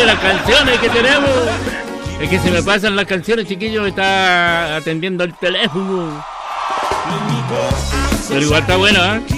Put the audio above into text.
de las canciones que tenemos. Es que se me pasan las canciones, chiquillos. Está atendiendo el teléfono. Pero igual está bueno, ¿eh?